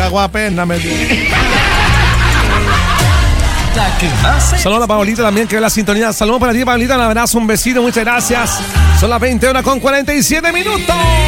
guapena, me dice. Saludos a Paulita también que ve la sintonía. Saludos para ti, Paulita. Un abrazo, un besito, muchas gracias. Son las 20:47 minutos.